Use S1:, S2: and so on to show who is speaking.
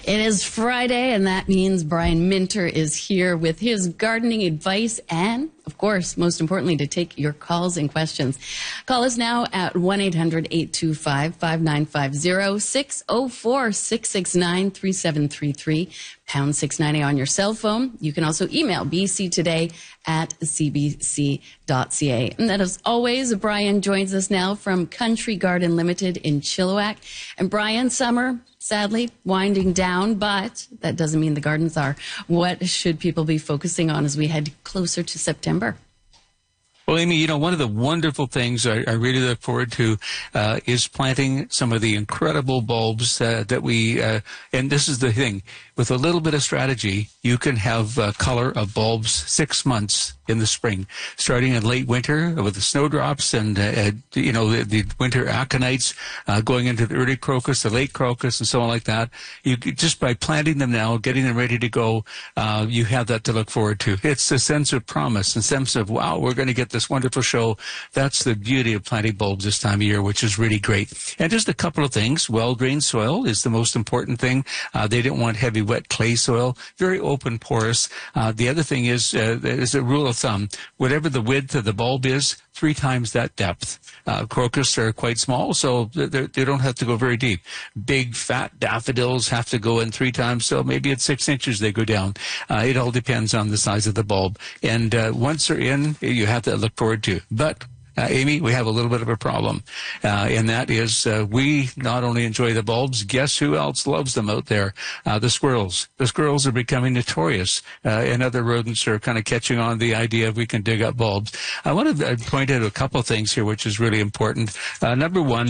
S1: It is Friday, and that means Brian Minter is here with his gardening advice and, of course, most importantly, to take your calls and questions. Call us now at 1-800-825-5950, 604-669-3733, pound 690 on your cell phone. You can also email bctoday@cbc.ca. And that as always, Brian joins us now from Country Garden Limited in Chilliwack. And Brian, summer, sadly, winding down, but that doesn't mean the gardens are. What should people be focusing on as we head closer to September?
S2: Well, Amy, you know, one of the wonderful things I really look forward to is planting some of the incredible bulbs that we, and this is the thing, with a little bit of strategy, you can have color of bulbs 6 months in the spring, starting in late winter with the snowdrops and, you know, the winter aconites, going into the early crocus, the late crocus, and so on like that. You just by planting them now, getting them ready to go, you have that to look forward to. It's a sense of promise, a sense of, wow, we're going to get this wonderful show. That's the beauty of planting bulbs this time of year, which is really great. And just a couple of things. Well-drained soil is the most important thing. They don't want heavy, wet clay soil. Very open, porous. The other thing is a rule of thumb. Whatever the width of the bulb is, 3 times that depth. Crocus are quite small, so they don't have to go very deep. Big, fat daffodils have to go in 3 times, so maybe at 6 inches they go down. It all depends on the size of the bulb. And once they're in, you have to look forward to. But Amy, we have a little bit of a problem, and that is we not only enjoy the bulbs, guess who else loves them out there? The squirrels. The squirrels are becoming notorious, and other rodents are kind of catching on the idea of we can dig up bulbs. I want to point out a couple of things here, which is really important. Number one,